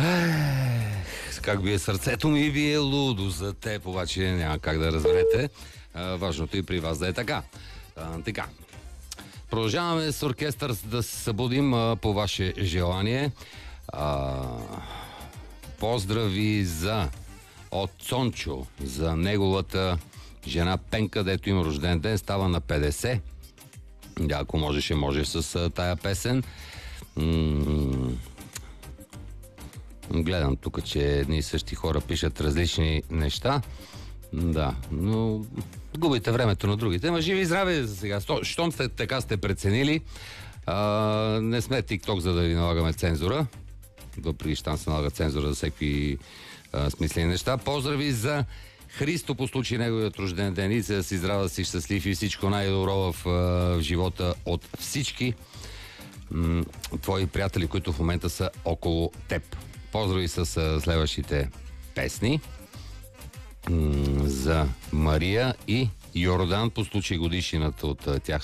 Как бие сърцето ми, бие лудо за теб, обаче няма как да разберете. Важното и при вас да е така. Така. Продължаваме с оркестър да се събудим по ваше желание. Поздрави от Цончо за неговата жена Пенка, дето има рожден ден, става на 50. Да, ако може с тая песен. Гледам тук, че едни и същи хора пишат различни неща. Да, но губите времето на другите. Ама живи и здраве за сега. Щом така сте преценили, не сме TikTok, за да ви налагаме цензура. Въпреки че там се налага цензура за всеки смислени неща. Поздрави за Христо по случай неговият рожден ден и да си здрава, да си щастлив и всичко най-добро в живота от всички твои приятели, които в момента са около теб. Поздрави с следващите песни за Мария и Йордан по случай годишнината от тях